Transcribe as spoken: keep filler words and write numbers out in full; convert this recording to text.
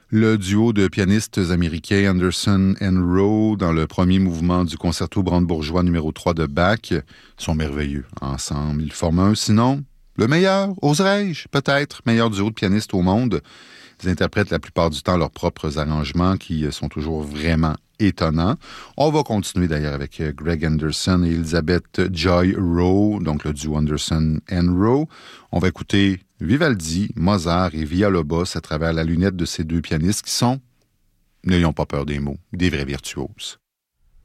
Le duo de pianistes américains Anderson and Rowe dans le premier mouvement du concerto brandebourgeois numéro trois de Bach sont merveilleux ensemble. Ils forment un, sinon, le meilleur, oserais-je, peut-être, meilleur duo de pianistes au monde. Ils interprètent la plupart du temps leurs propres arrangements qui sont toujours vraiment étonnants. On va continuer d'ailleurs avec Greg Anderson et Elizabeth Joy Rowe, donc le duo Anderson and Rowe. On va écouter Vivaldi, Mozart et Villalobos à travers la lunette de ces deux pianistes qui sont, n'ayons pas peur des mots, des vrais virtuoses.